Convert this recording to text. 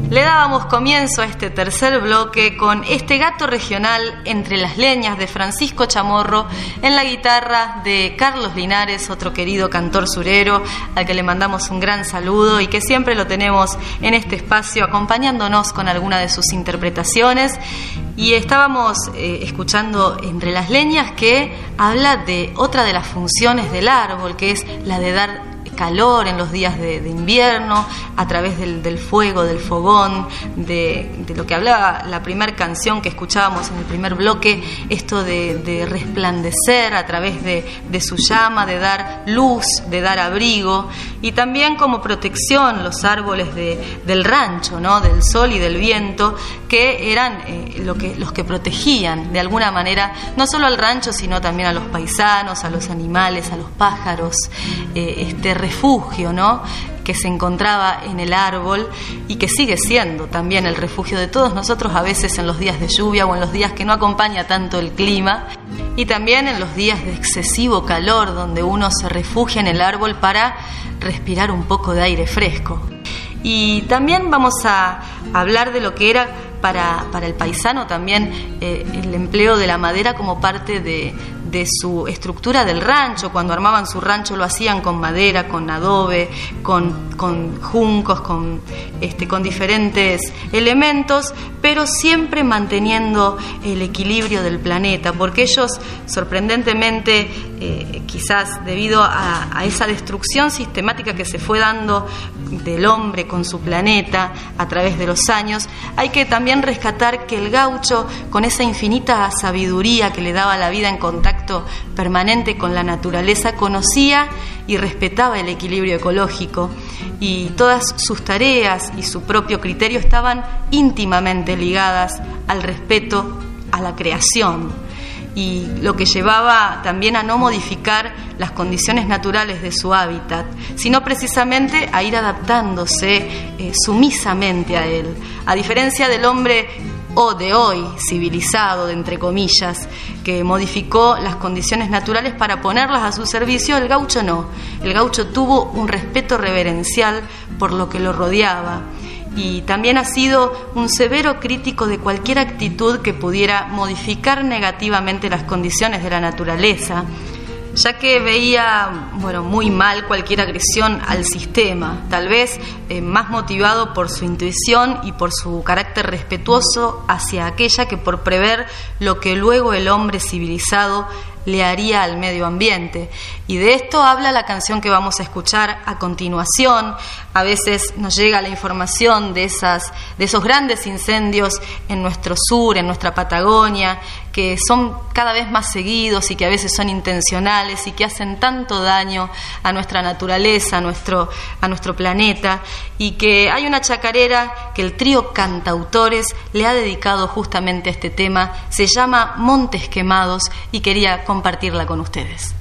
Le dábamos comienzo a este tercer bloque con este gato regional entre las leñas de Francisco Chamorro, en la guitarra de Carlos Linares, otro querido cantor surero, al que le mandamos un gran saludo y que siempre lo tenemos en este espacio acompañándonos con alguna de sus interpretaciones. Y estábamos escuchando Entre las leñas, que habla de otra de las funciones del árbol, que es la de dar calor en los días de invierno a través del fuego, del fogón, de lo que hablaba la primera canción que escuchábamos en el primer bloque, esto de resplandecer a través de su llama, de dar luz, de dar abrigo, y también como protección los árboles del rancho, ¿no? Del sol y del viento, que eran los que protegían de alguna manera no solo al rancho, sino también a los paisanos, a los animales, a los pájaros, este refugio, ¿no?, que se encontraba en el árbol y que sigue siendo también el refugio de todos nosotros, a veces en los días de lluvia o en los días que no acompaña tanto el clima, y también en los días de excesivo calor, donde uno se refugia en el árbol para respirar un poco de aire fresco. Y también vamos a hablar de lo que era para el paisano también el empleo de la madera como parte de su estructura del rancho. Cuando armaban su rancho lo hacían con madera, con adobe, con juncos, con diferentes elementos, pero siempre manteniendo el equilibrio del planeta, porque ellos, sorprendentemente, quizás debido a esa destrucción sistemática que se fue dando del hombre con su planeta a través de los años, hay que también rescatar que el gaucho, con esa infinita sabiduría que le daba la vida en contacto permanente con la naturaleza, conocía y respetaba el equilibrio ecológico, y todas sus tareas y su propio criterio estaban íntimamente ligadas al respeto a la creación, y lo que llevaba también a no modificar las condiciones naturales de su hábitat, sino precisamente a ir adaptándose sumisamente a él. A diferencia del hombre de hoy, civilizado, de entre comillas, que modificó las condiciones naturales para ponerlas a su servicio, el gaucho no. El gaucho tuvo un respeto reverencial por lo que lo rodeaba, y también ha sido un severo crítico de cualquier actitud que pudiera modificar negativamente las condiciones de la naturaleza, ya que veía, muy mal cualquier agresión al sistema, tal vez más motivado por su intuición y por su carácter respetuoso hacia aquella que por prever lo que luego el hombre civilizado le haría al medio ambiente. Y de esto habla la canción que vamos a escuchar a continuación. A veces nos llega la información de esos grandes incendios en nuestro sur, en nuestra Patagonia, que son cada vez más seguidos y que a veces son intencionales y que hacen tanto daño a nuestra naturaleza, a nuestro planeta, y que hay una chacarera que el trío Cantautores le ha dedicado justamente a este tema. Se llama Montes Quemados y quería compartirla con ustedes.